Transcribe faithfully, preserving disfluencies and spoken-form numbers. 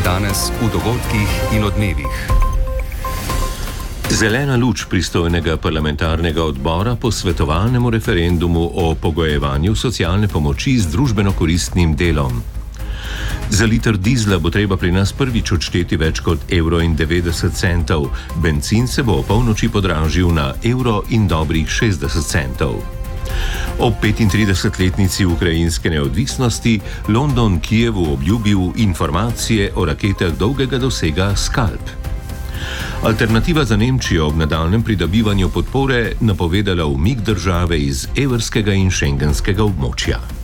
Danes v dogodkih in odmevih. Zelena luč pristojnega parlamentarnega odbora posvetovalnemu referendumu o pogojevanju socialne pomoči z družbeno koristnim delom. Za liter dizla bo treba pri nas prvič odšteti več kot evro in devetdeset centov, bencin se bo o polnoči podražil na evro in dobrih šestdeset centov. Ob petintridesetletnici ukrajinske neodvisnosti London Kijevu obljubil informacije o raketah dolgega dosega Scalp. Alternativa za Nemčijo ob nadaljnjem pridobivanju podpore napovedala umik države iz evrskega in šengenskega območja.